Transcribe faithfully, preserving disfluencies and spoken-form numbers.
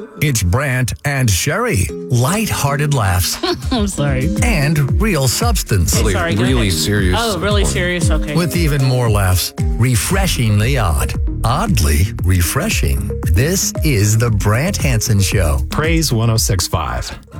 It's Brant and Sherry. Light-hearted laughs I'm sorry. and real substance. Hey, sorry, go really ahead. serious. Oh, really point. serious? Okay. With even more laughs. Refreshingly odd. Oddly refreshing. This is the Brant Hansen Show. Praise one oh six point five.